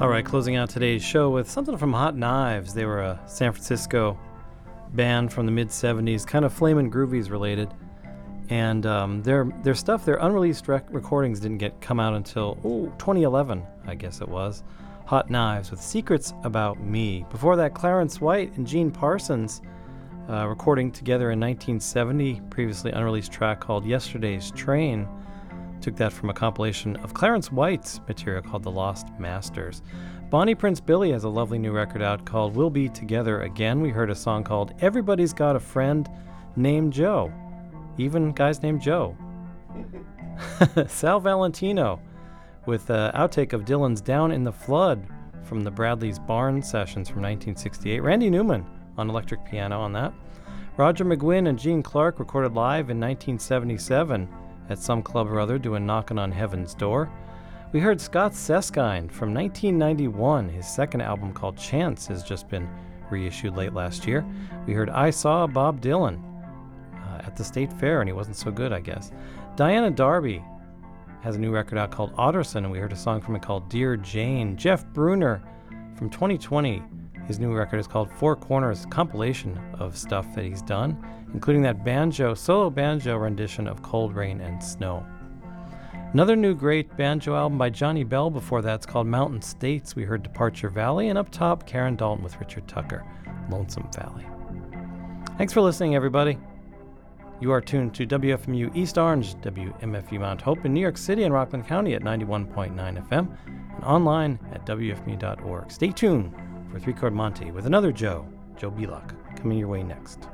All right, closing out today's show with something from Hot Knives. They were a San Francisco band from the mid-'70s, kind of Flamin' Groovies related. And their stuff, their unreleased recordings didn't come out until 2011, I guess it was. Hot Knives with Secrets About Me. Before that, Clarence White and Gene Parsons recording together in 1970, previously unreleased track called Yesterday's Train. Took that from a compilation of Clarence White's material called The Lost Masters. Bonnie Prince Billy has a lovely new record out called We'll Be Together Again. We heard a song called Everybody's Got a Friend Named Joe. Even guys named Joe. Sal Valentino with an outtake of Dylan's Down in the Flood from the Bradley's Barn sessions from 1968. Randy Newman on electric piano on that. Roger McGuinn and Gene Clark recorded live in 1977 at some club or other doing Knockin' on Heaven's Door. We heard Scott Seskind from 1991. His second album called Chance has just been reissued late last year. We heard I Saw Bob Dylan at the State Fair, and he wasn't so good, I guess. Diana Darby has a new record out called Otterson, and we heard a song from it called Dear Jane. Jeff Bruner from 2020, his new record is called Four Corners, compilation of stuff that he's done, including that solo banjo rendition of Cold Rain and Snow. Another new great banjo album by Johnny Bell before that's called Mountain States. We heard Departure Valley, and up top, Karen Dalton with Richard Tucker, Lonesome Valley. Thanks for listening, everybody. You are tuned to WFMU East Orange, WMFU Mount Hope in New York City and Rockland County at 91.9 FM, and online at WFMU.org. Stay tuned for Three Chord Monty with another Joe Belluck, coming your way next.